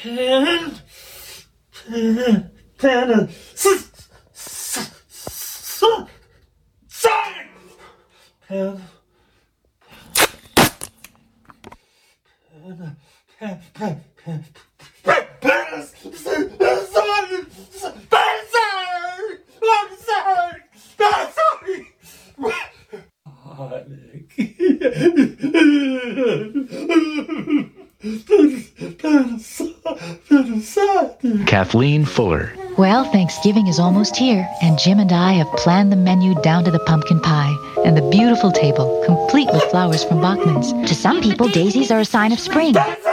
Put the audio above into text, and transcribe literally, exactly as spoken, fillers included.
Pen, pen, pen, s, s, s, sign, pen, pen, pen, pen, pen, pen, pen, sorry, pen, sorry, I'm sorry, I'm sorry. Kathleen Fuller. Well, Thanksgiving is almost here, and Jim and I have planned the menu down to the pumpkin pie and the beautiful table, complete with flowers from Bachman's. To some people, daisies are a sign of spring.